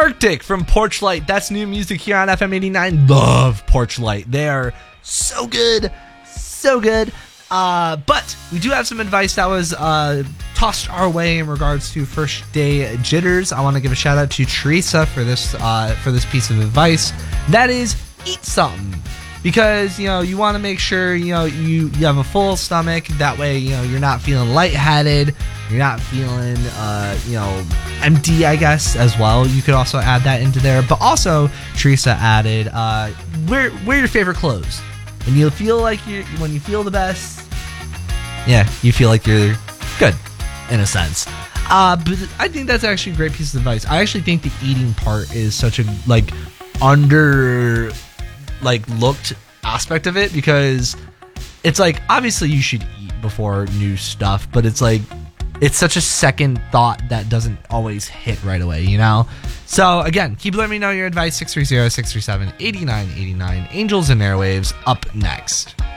Arctic from Porchlight. That's new music here on FM 89. Love Porchlight. They are so good. So good. But we do have some advice that was tossed our way in regards to first day jitters. I want to give a shout out to Teresa for this piece of advice. That is, eat something. Because, you want to make sure, you have a full stomach. That way, you're not feeling lightheaded. You're not feeling, empty, I guess, as well. You could also add that into there. But also, Teresa added, wear your favorite clothes. When you feel the best, yeah, you feel like you're good, in a sense. But I think that's actually a great piece of advice. I actually think the eating part is such a, looked aspect of it, because it's obviously you should eat before new stuff, but it's such a second thought that doesn't always hit right away, So again, keep letting me know your advice. 630-637-8989. Angels and Airwaves up next.